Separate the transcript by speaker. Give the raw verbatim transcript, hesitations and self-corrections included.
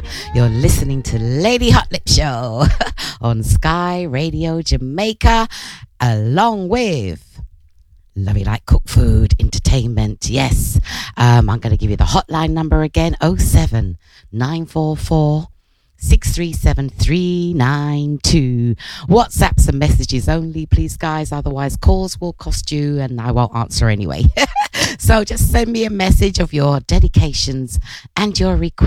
Speaker 1: You're listening to Lady Hot Lip Show on Sky Radio Jamaica, along with Love You Like Cook Food Entertainment. Yes, um, I'm going to give you the hotline number again: oh seven nine four four six three seven three nine two. WhatsApps and messages only, please, guys. Otherwise, calls will cost you, and I won't answer anyway. So just send me a message of your dedications and your requests.